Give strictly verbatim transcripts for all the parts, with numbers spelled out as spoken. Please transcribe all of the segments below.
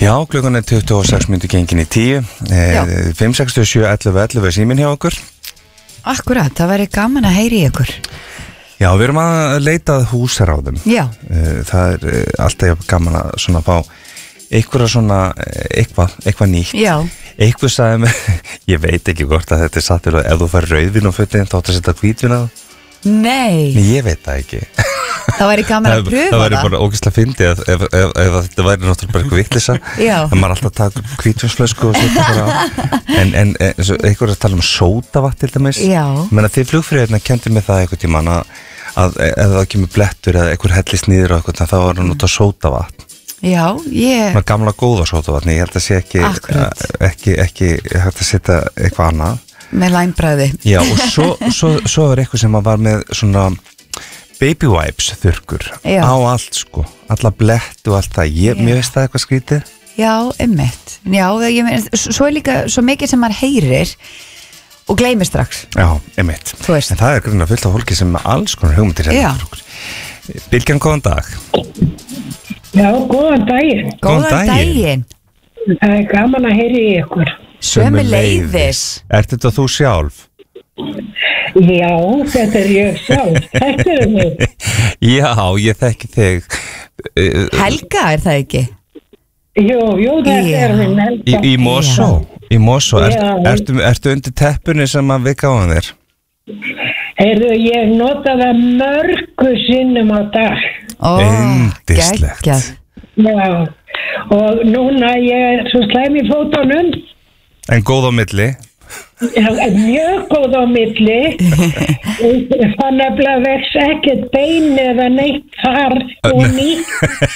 Já, klukkan er tuttugu og sex mínútur gengin í tíu eh, fimm sex sjö ellefu ellefu er síminn hjá okkur. Akkurat, það væri gaman að heyri ykkur. Já, við erum að leita að húsaráðum. Já. Það er alltaf gaman að svona fá eitthvað svona, eitthvað, eitthvað nýtt. Já. Eitthvað sagði mig, ég veit ekki hvort að þetta er satt, ef þú fær rauðvín og fötin þá átt að setja hvítvín á. Nei. Nei, ég veit það ekki. Það væri gaman að pröfa það. Það væri bara ógeðslega fyndið ef, ef, ef, ef þetta væri náttúrulega bara eitthvað vitleysa. Já. En maður alltaf taka hvítvínsflösku og setja bara á. En, en eitthvað er að tala um sódavatn til dæmis. Já. Menna þið flugfreyjarnar kenndi mig það eitthvað tímann að, að ef það kemur blettur eða eitthvað hellist niður og eitthvað þá var hann út á sódavatn. Já, ég... Maður gamla góða sódavatni, ég held að sé ekki, ekki, ekki, ekki hægt að setja eitthvað annað. Með læmbræði. Já, og svo, svo, svo er eitthvað sem var með svona baby wipes þurrkur Já. Á allt sko, alla blett og allt það. Ég, mér veist það eitthvað skrítið. Já, einmitt. Já, ég meina, svo er líka svo mikið sem maður heyrir og gleymir strax. Já, einmitt. Þú veist. En það er grunna fullt af fólki sem alls konar hugmyndir hérna fyrir okkur. Bylgjan, góðan dag. Já, góðan daginn. Góðan daginn. Það er gaman að heyri í ykkur. Sömuleiðis. Er þetta þú sjálf? Já, þetta er ég sjálf. Þetta er mig. Já, ég þekki þig. Helga, er það ekki? Jú, jú, þetta er minn Helga. Í, í Mosó? Í Mosó. Er, ertu, ertu undir teppunni sem að við gáðum þér? Heyrðu, ég nota það mörgu sinnum á dag. Ó, Yndislegt. Já, og núna ég er svo slæm í fótunum. En góð á milli? Já, mjög góð á milli. Þannig að það vex ekkert bein eða neitt þar og nýtt.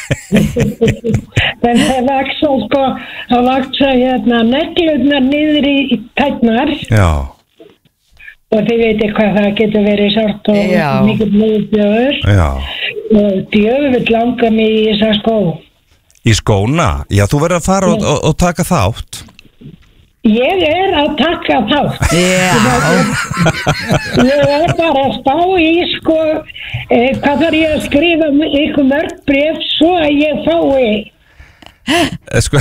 En það vaksa sko, það vaksa hérna neglurnar niður í tætnar. Já. Og þið veitir hvað það getur verið sárt og mikið blóðbjöður. Já. Og djöfull langar mig í þessa skó. Í skóna? Já, þú verður að fara og, og, og taka þátt. Ég er að taka þátt. Já. Ég er bara að spá í sko, eh, hvað þarf ég að skrifa ykkur mörg bréf svo að ég fái. Sko,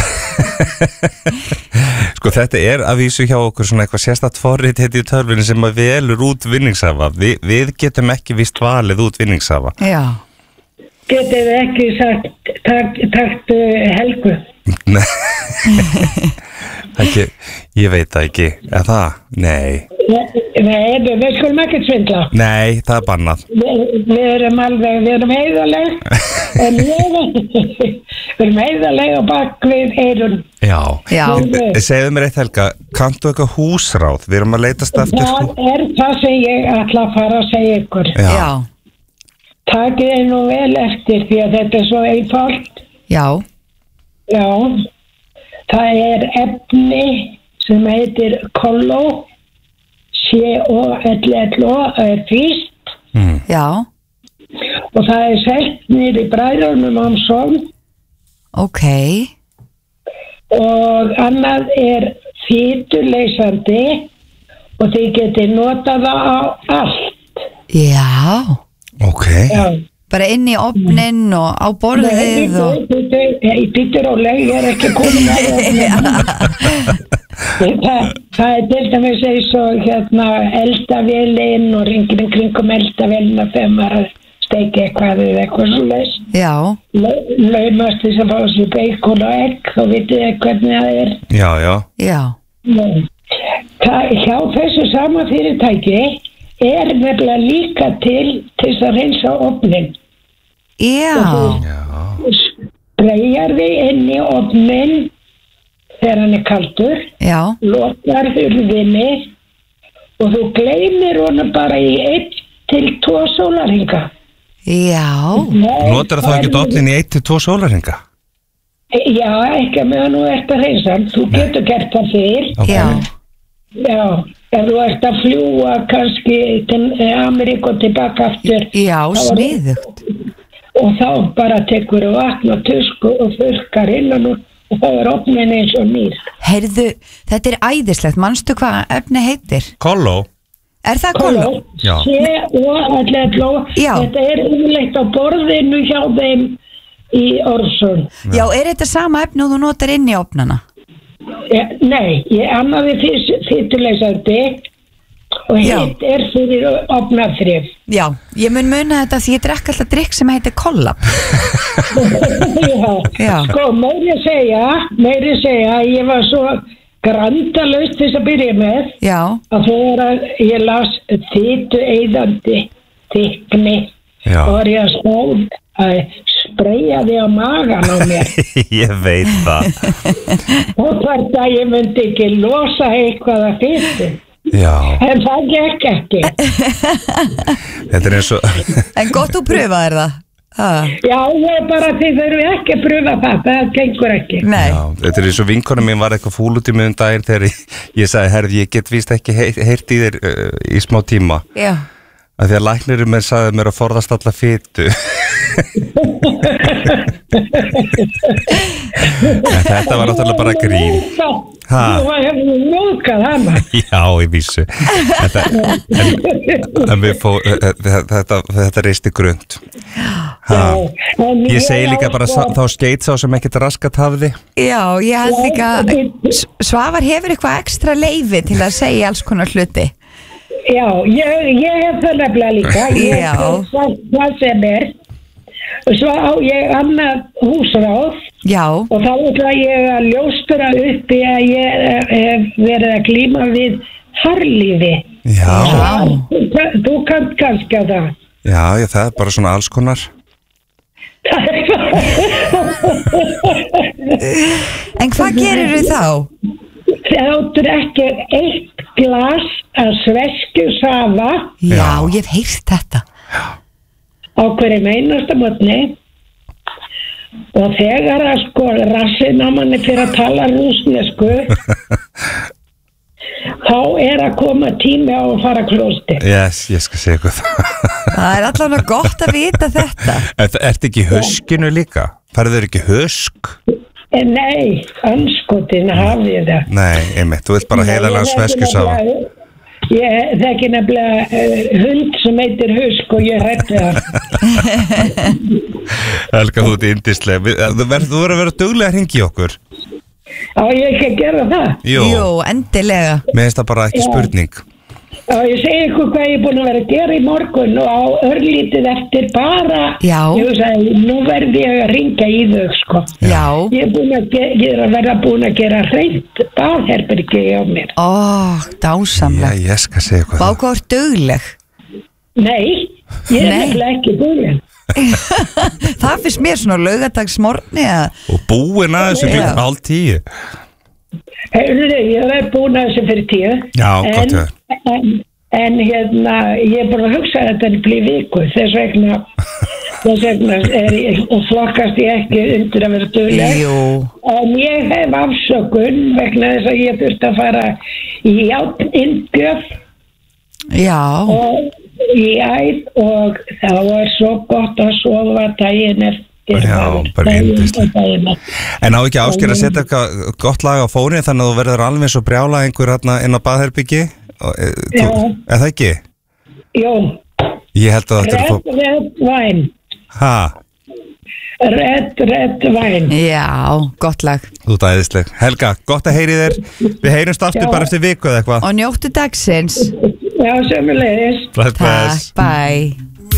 sko þetta er að vísu hjá okkur svona eitthvað sérstætt forrit heiti í törfinu sem að velur út vinningshafa. Vi, við getum ekki víst valið út vinningshafa. Já. Getið þið ekki sagt takt, takt Helgu? Nei. Ekki, ég veit það ekki. Er það? Nei. Nei, við skulum ekkert svindla. Nei, það er bannað. Vi, við erum alveg, við erum heiðaleg. En ég við erum heiðaleg og bak við erum. Já. Já. Segðu mér eitt Helga, kanntu eitthvað húsráð? Við erum að leitast eftir. Það er það sem ég ætla að fara að segja ykkur. Já. Já. Takið þið nú vel eftir því að þetta er svo einfalt. Já. Já. Það er efni sem heitir Kolló, C O L L O, það er fyrst. Mm. Já. Og það er selt niður í Bræðrunum Amsson. Ok. Og annað er fituleysandi og þið getur notað það á allt. Já. Ok. Já. Bara inn í ofnin og á borðið og... Nei, býtur og leið er ekki komin að ofnin. það, það er til dæmis eins og hérna eldavélinn og ringin kringum eldavélina þegar maður steiki eitthvað eða eitthvað svo leys. Já. Laumast þess að fá sér beikon og egg, þá vitið þið hvernig það er. Já, já. Já. Það, hjá þessu sama fyrirtæki er nefnilega líka til til þess að reynsa ofnin. Já. Þú spreyjar þig inn í ofnin þegar hann er kaldur. Já. Lokar hurðinni og þú gleymir honum bara í einn til tvo sólarhringa. Já. Notar það ekki ofnin í einn til tvo sólarhringa? Já, ekki með að nú ert að reynsa. Þú getur gert það fyrr. Okay. Já. Já. Ef þú ert að fljúa kannski til Ameríku og tilbaka aftur. Já, sniðugt. Og þá bara tekur þú vatn og tusku og þurrkar innan og þá er ofnin eins og nýr. Heyrðu, þetta er æðislegt. Manstu hvað efni heitir? Kolló. Er það Kolló? Já. C O L L O. Þetta er yfirleitt á borðinu hjá þeim í Orson. Já, er þetta sama efni og þú notar inn í ofnana? Ja, nei, ég annaði fituleysandi og hitt er fyrir ofnafrif. Já, ég mun muna þetta því ég drekk alltaf drikk sem heitir Collab. Já, Já, sko, meiri segja, meiri segja, ég var svo grandalaust þess að byrja með Já. Að þegar ég las fitueyðandi þykni og var ég að spóð að spreyja því á magan á mér. Ég veit það. Og hvert að ég myndi ekki losa eitthvað að fitu. Já. En það gekk ekki. Þetta er eins og En gott þú pröfaðir það. Ah. Já, ég bara þið þurfum ekki að pröfa það, það gengur ekki. Nei. Já, þetta er eins og vinkona mín var eitthvað fúl út í miðum daginn þegar ég, ég sagði, herði, ég get víst ekki heyrt í þér uh, í smá tíma. Já. Að því að læknirinn mér sagði mér að forðast alla fitu. Þetta var náttúrulega bara grín. Þú hefði mókað hana. Já, ég vísu. Þetta, en, en við fó, þetta, þetta reisti grund. Ha. Ég segi líka bara þá skeit sá sem ekkert raskat hafði. Já, ég held líka Svavar hefur eitthvað ekstra leyfi til að segja alls konar hluti. Já, ég, ég hef það nefnilega líka. Ég hef það sem er. Svo á ég annað húsráð. Já. Og þá ætla ég að ljóstura uppi að ég hef verið að glíma við harlífi. Já. Þú, þú kannt kannski að það. Já, já, það er bara svona alls konar. En hvað gerir þú þá? Þá drekkir eitt glas af sveskjusafa. Já, ég hef heyrt þetta. Á hverjum einasta morgni. Og þegar að sko rassinn á manni fyrir að tala rússnesku þá er að koma tími á að fara klósti. Yes, ég skal segja eitthvað. Það er allavega gott að vita þetta. Er, ertu ekki höskinu líka? Færður ekki hösk? Nei, anskotin hafið það. Nei, einmitt, þú vilt bara heilalega sveskjusafa. Ég þekki nefnilega uh, hund sem heitir Husk og ég hrætti það. Helga, þú ert yndisleg. Þú verður að vera duglega að hringja í okkur. Á ég ekki að gera það? Jú, Jú endilega. Mér finnst það bara ekki spurning. Já, ég segi ykkur hvað ég er búin að vera að gera í morgun og á örlítið eftir bara. Já. Ég sagði, nú verði ég að ringja í þau, sko. Já. Ég er búin að, ge ég er að vera búin að gera hreint baðherbergi á mér. Ó, dásamlega. Já, ég skal segja eitthvað. Bá hvað er dugleg? Nei, ég er nefnilega ekki dugleg. Það finnst mér svona laugardagsmorgni að... Og búin að þessu klukkan hálf tíu. Heyrðu, ég er búin að þessu fyrir tíu. Já, gott en, en, en hérna, ég er búin að hugsa að þetta er blíð viku. Þess vegna, þess vegna er ég, og flokkast ég ekki undir að vera dugleg. Jú. En ég hef afsökun vegna þess að ég þurfti að fara í játninngjöf. Já. Og í æð og þá er svo gott að sofa daginn eftir. Já, bara yndislega. En á ekki Ásgeir að setja eitthvað gott lag á fóni þannig að þú verður alveg svo brjála einhver hérna inn á baðherbyggi? Já. Er það ekki? Jú. Ég held að þetta er Red, red wine. Hæ? Red, red wine. Já, gott lag. Þú ert æðisleg. Helga, gott að heyri þér. Við heyrumst aftur bara eftir viku eða eitthvað. Og njóttu dagsins. Já, sömulegis. Takk, bye.